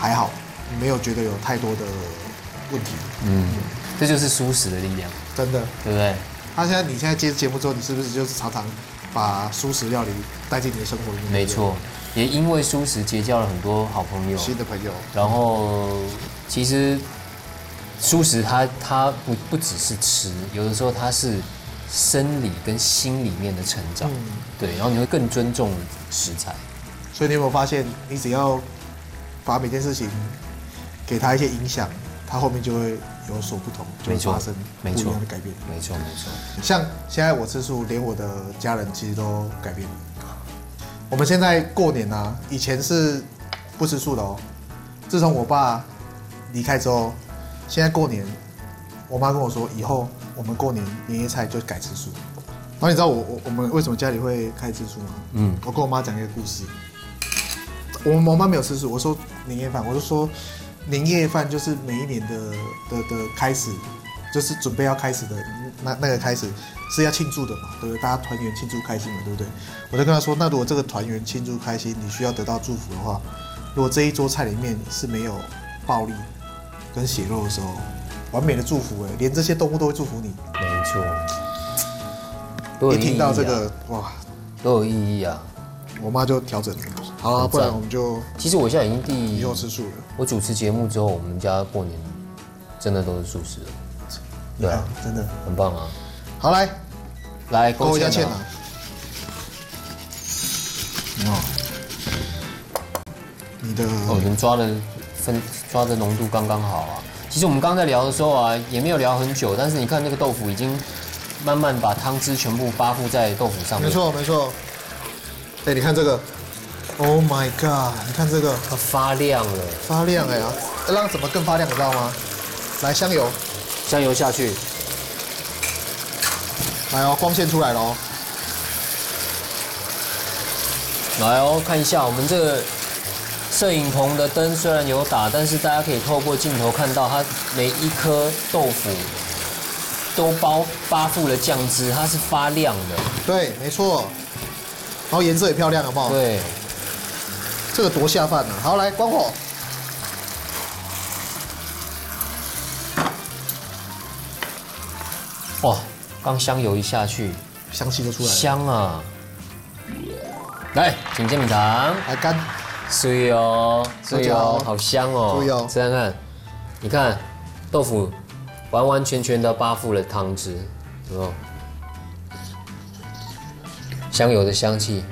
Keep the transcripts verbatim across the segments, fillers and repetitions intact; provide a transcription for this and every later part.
还好，没有觉得有太多的问题。 嗯，这就是蔬食的力量， 真的， 对不对？ 他现在你现在接节目之后，你是不是就是常常把蔬食料理带进你的生活里面？ 没错，也因为蔬食结交了很多好朋友， 新的朋友。 然后其实蔬食它它不不只是吃，有的时候它是生理跟心里面的成长，嗯、对，然后你会更尊重食材。 所以你有没有发现，你只要把每件事情给他一些影响，他后面就会有所不同，就会发生不一样的改变。 没错，没错。 像现在我吃素，连我的家人其实都改变了。我们现在过年啊，以前是不吃素的哦。自从我爸离开之后，现在过年，我妈跟我说，以后我们过年年夜菜就改吃素。然后你知道我我我们为什么家里会开始吃素吗？嗯，我跟我妈讲一个故事。我我妈没有吃素，我说年夜饭，我就说年夜饭就是每一年的的的开始，就是准备要开始的那那个开始是要庆祝的嘛，对不对？大家团圆庆祝开心嘛，对不对？我就跟她说，那如果这个团圆庆祝开心，你需要得到祝福的话，如果这一桌菜里面是没有暴力跟血肉的时候，完美的祝福哎，连这些动物都会祝福你。 没错，都有意义啊。 一听到这个哇， 都有意义啊。我妈就调整了，好啊，不然我们就…… 其实我现在已经第以后吃素了。 我主持节目之后，我们家过年真的都是素食了。对啊， 真的很棒啊！ 好，来来勾一下芡啊！哦，你的哦，你们抓的分抓的浓度刚刚好啊。其实我们刚在聊的时候啊，也没有聊很久，但是你看那个豆腐已经慢慢把汤汁全部扒附在豆腐上面。 没错，没错。哎，你看这个 ，Oh my god！ 你看这个， 它发亮了， 发亮哎呀！让它怎么更发亮，你知道吗？来香油， 香油下去， 来哦，光线出来了哦。 来哦，看一下我们这个摄影棚的灯虽然有打，但是大家可以透过镜头看到，它每一颗豆腐都包扒附了酱汁，它是发亮的。 对，没错。然后颜色也漂亮，好不好？ 对， 这个多下饭啊！好，来关火。 哇，刚香油一下去， 香气就出来了。 香啊！来，请煎饼糖。 来干。 水哦，水哦，好香哦。 注意哦， 试看看，你看豆腐完完全全的扒附了汤汁，有没有？香油的香气，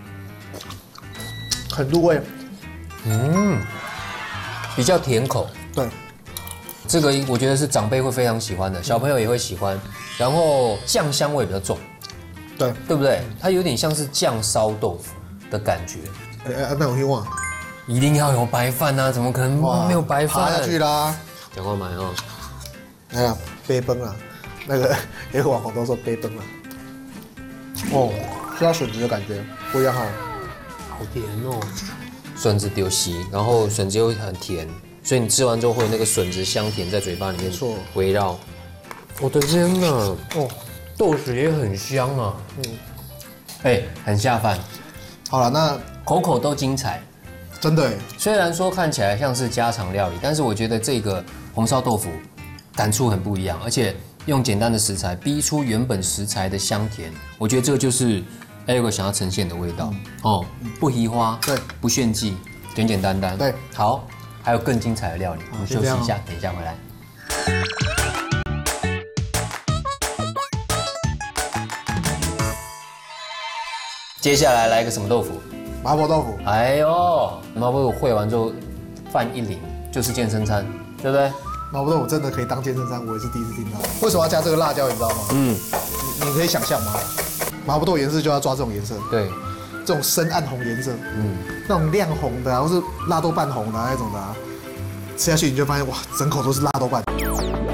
很入味， 嗯，比较甜口。 对， 这个我觉得是长辈会非常喜欢的，小朋友也会喜欢。然后酱香味比较重， 对， 对不对？它有点像是酱烧豆腐的感觉。 哎哎，那我希望一定要有白饭啊，怎么可能没有白饭？ 爬下去啦！ 赶快买哦！ 哎呀，杯崩了，那个有个网红都说杯崩了。哦。吃到笋子的感觉不一样哈， 好甜哦！笋子丢稀，然后笋子又很甜，所以你吃完之后会有那个笋子香甜在嘴巴里面围绕。我的天哪！哦，豆豉也很香啊。嗯，哎，很下饭。 好了，那口口都精彩， 真的。 虽然说看起来像是家常料理，但是我觉得这个红烧豆腐感触很不一样，而且用简单的食材逼出原本食材的香甜，我觉得这个就是 Eric 想要呈现的味道、嗯、哦，不移花， 对， 不炫技，简简单单， 对， 好，还有更精彩的料理，我们休息一下，等一下回来。接下来来一个什么豆腐？ 麻婆豆腐。 哎呦，麻婆豆腐烩完之后，饭一淋就是健身餐，对不对？ 麻婆豆腐真的可以当健身餐，我也是第一次听到。为什么要加这个辣椒？你知道吗？嗯，你你可以想象吗？麻婆豆腐颜色就要抓这种颜色， 对， 这种深暗红颜色，嗯，那种亮红的啊，或是辣豆瓣红的、啊、那种的啊，吃下去你就发现哇，整口都是辣豆瓣。